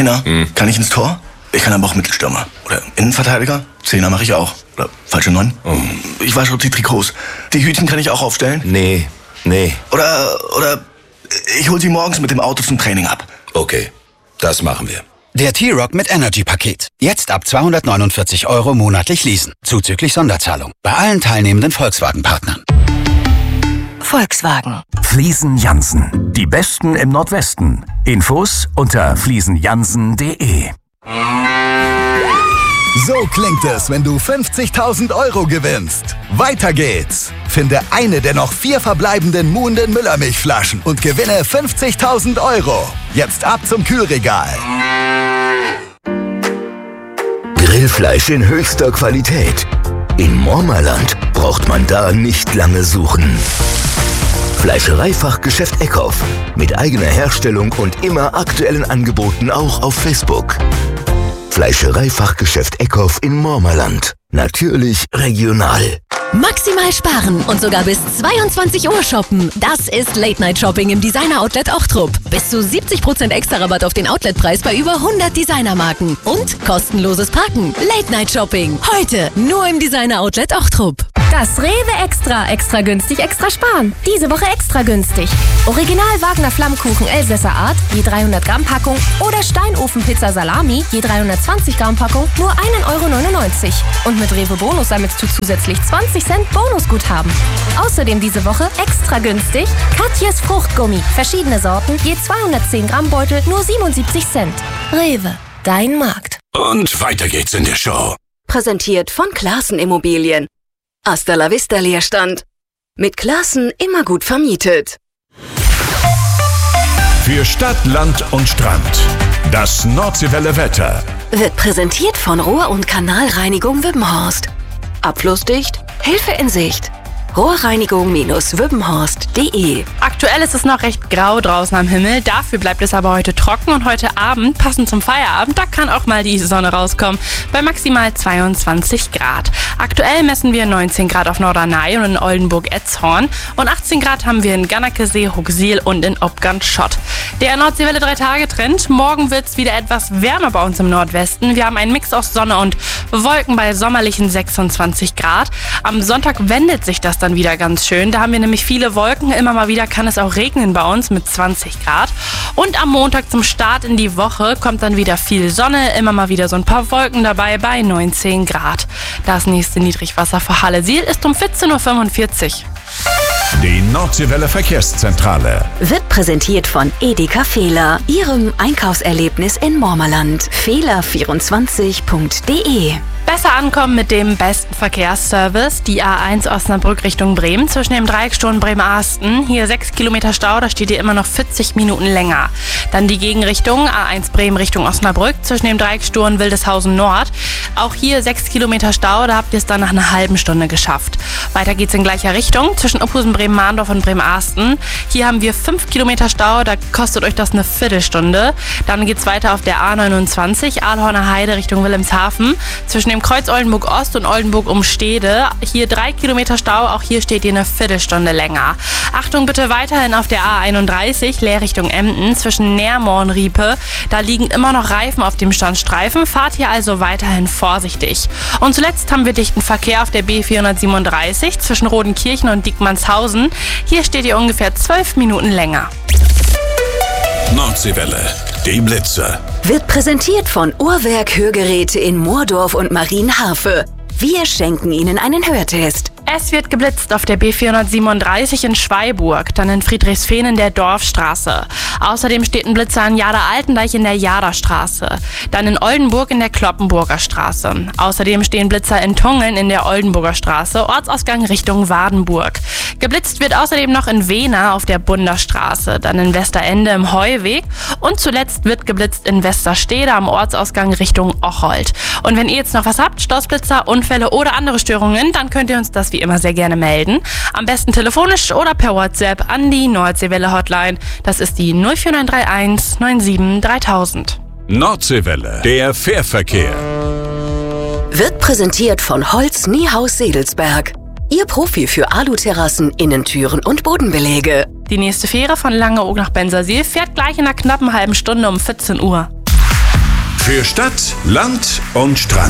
Trainer? Kann ich ins Tor? Ich kann aber auch Mittelstürmer. Oder Innenverteidiger? Zehner mache ich auch. Oder falsche 9? Ich wasche die Trikots. Die Hütchen kann ich auch aufstellen? Nee. Oder ich hol sie morgens mit dem Auto zum Training ab. Okay, das machen wir. Der T-Roc mit Energy-Paket. Jetzt ab 249 € monatlich leasen. Zuzüglich Sonderzahlung. Bei allen teilnehmenden Volkswagen-Partnern. Volkswagen. Fliesen Jansen. Die Besten im Nordwesten. Infos unter fliesenjansen.de. So klingt es, wenn du 50.000 € gewinnst. Weiter geht's. Finde eine der noch 4 verbleibenden Muhnden Müllermilchflaschen und gewinne 50.000 €. Jetzt ab zum Kühlregal. Grillfleisch in höchster Qualität. In Mormerland braucht man da nicht lange suchen. Fleischereifachgeschäft Eckhoff. Mit eigener Herstellung und immer aktuellen Angeboten auch auf Facebook. Fleischereifachgeschäft Eckhoff in Mormerland. Natürlich regional. Maximal sparen und sogar bis 22 Uhr shoppen. Das ist Late-Night-Shopping im Designer-Outlet Ochtrup. Bis zu 70% extra Rabatt auf den Outletpreis bei über 100 Designermarken. Und kostenloses Parken. Late-Night-Shopping. Heute nur im Designer-Outlet Ochtrup. Das Rewe Extra günstig, extra sparen. Diese Woche extra günstig. Original Wagner Flammkuchen Elsässer Art, je 300 Gramm Packung oder Steinofen-Pizza Salami, je 320 Gramm Packung, nur 1,99 €. Und mit Rewe Bonus sammelst du zusätzlich 20 Cent Bonusguthaben. Außerdem diese Woche extra günstig Katjes Fruchtgummi. Verschiedene Sorten, je 210 Gramm Beutel, nur 77 Cent. Rewe, dein Markt. Und weiter geht's in der Show. Präsentiert von Classen Immobilien. Hasta la vista Leerstand. Mit Classen immer gut vermietet. Für Stadt, Land und Strand. Das Nordseewelle Wetter. Wird präsentiert von Rohr- und Kanalreinigung Wübbenhorst. Abflussdicht, Hilfe in Sicht. Rohrreinigung-wübbenhorst.de. Aktuell ist es noch recht grau draußen am Himmel, dafür bleibt es aber heute trocken und heute Abend, passend zum Feierabend, da kann auch mal die Sonne rauskommen, bei maximal 22 Grad. Aktuell messen wir 19 Grad auf Norderney und in Oldenburg-Etzhorn und 18 Grad haben wir in Gannakesee, Huxil und in Obgand-Schott. Der Nordseewelle 3-Tage-Trend, morgen wird es wieder etwas wärmer bei uns im Nordwesten. Wir haben einen Mix aus Sonne und Wolken bei sommerlichen 26 Grad. Am Sonntag wendet sich das dann wieder ganz schön. Da haben wir nämlich viele Wolken. Immer mal wieder kann es auch regnen bei uns mit 20 Grad. Und am Montag zum Start in die Woche kommt dann wieder viel Sonne. Immer mal wieder so ein paar Wolken dabei bei 19 Grad. Das nächste Niedrigwasser vor Halle-Siel ist um 14:45 Uhr. Die Nordseewelle Verkehrszentrale. Wird präsentiert von Edeka Fehler, Ihrem Einkaufserlebnis in Mormerland. Fehler24.de. Besser ankommen mit dem besten Verkehrsservice. Die A1 Osnabrück Richtung Bremen zwischen dem Dreiecksturm Bremen-Asten. Hier 6 Kilometer Stau, da steht ihr immer noch 40 Minuten länger. Dann die Gegenrichtung A1 Bremen Richtung Osnabrück zwischen dem Dreiecksturm Wildeshausen Nord. Auch hier 6 Kilometer Stau, da habt ihr es dann nach einer halben Stunde geschafft. Weiter geht's in gleicher Richtung zwischen Uphusen, Bremen-Mahndorf und Bremen-Asten. Hier haben wir 5 Kilometer Stau, da kostet euch das eine Viertelstunde. Dann geht's weiter auf der A29 Aalhorner Heide Richtung Wilhelmshaven zwischen dem Kreuz Oldenburg Ost und Oldenburg Umstede. Hier 3 Kilometer Stau, auch hier steht ihr eine Viertelstunde länger. Achtung bitte weiterhin auf der A31 Leer Richtung Emden zwischen Neermoor und Riepe. Da liegen immer noch Reifen auf dem Standstreifen. Fahrt hier also weiterhin vorsichtig. Und zuletzt haben wir dichten Verkehr auf der B437 zwischen Rodenkirchen und Diekmannshausen. Hier steht ihr ungefähr 12 Minuten länger. Nordseewelle, die Blitzer. Wird präsentiert von Uhrwerk Hörgeräte in Moordorf und Marienharfe. Wir schenken Ihnen einen Hörtest. Es wird geblitzt auf der B437 in Schweiburg, dann in Friedrichsfehn in der Dorfstraße. Außerdem steht ein Blitzer in Jada-Altendeich in der Jadastraße. Dann in Oldenburg in der Kloppenburger Straße. Außerdem stehen Blitzer in Tungeln in der Oldenburger Straße, Ortsausgang Richtung Wadenburg. Geblitzt wird außerdem noch in Wehna auf der Bunderstraße, dann in Westerende im Heuweg und zuletzt wird geblitzt in Westerstede am Ortsausgang Richtung Ocholt. Und wenn ihr jetzt noch was habt, Stoßblitzer, Unfälle oder andere Störungen, dann könnt ihr uns das wie immer sehr gerne melden. Am besten telefonisch oder per WhatsApp an die Nordseewelle Hotline. Das ist die 04931 97 3000. Nordseewelle, der Fährverkehr. Wird präsentiert von Holz Niehaus Sedelsberg. Ihr Profi für Aluterrassen, Innentüren und Bodenbeläge. Die nächste Fähre von Langeoog nach Bensersiel fährt gleich in einer knappen halben Stunde um 14 Uhr. Für Stadt, Land und Strand.